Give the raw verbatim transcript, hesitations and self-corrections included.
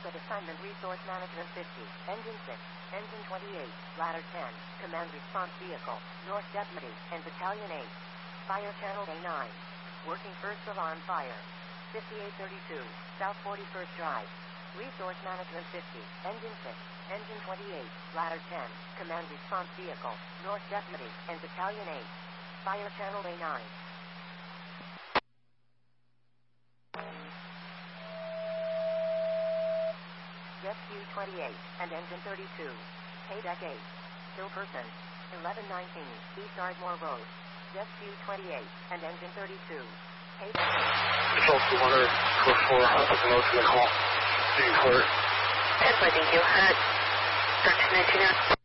Rapid Assignment Resource Management fifty, Engine six, Engine twenty-eight, Ladder ten, Command Response Vehicle, North Deputy, and Battalion eight. Fire Channel A nine. Working First Alarm Fire. fifty-eight thirty-two, South forty-first Drive. Resource Management fifty, Engine six, Engine twenty-eight, Ladder ten, Command Response Vehicle, North Deputy, and Battalion eight. Fire Channel A nine. Jet Q twenty-eight, and Engine thirty-two. Paydeck eight. Still person. eleven nineteen, East Ardmore Road. Jet Q twenty-eight, and Engine thirty-two. Paydeck eight. Control two hundred, four four, I'll take a note from the call. Being clear. ten, thank you. Uh, thirteen nineteen.